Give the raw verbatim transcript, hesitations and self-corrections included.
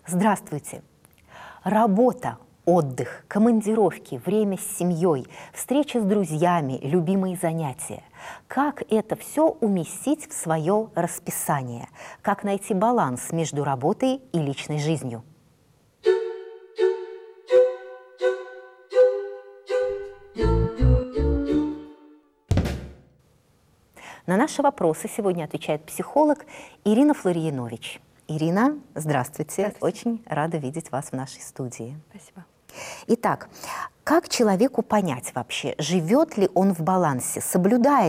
Здравствуйте. Работа, отдых, командировки, время с семьей, встречи с друзьями, любимые занятия. Как это все уместить в свое расписание? Как найти баланс между работой и личной жизнью? На наши вопросы сегодня отвечает психолог Ирина Флориянович. Ирина, здравствуйте. Здравствуйте. Очень рада видеть вас в нашей студии. Спасибо. Итак, как человеку понять вообще, живет ли он в балансе, соблюдает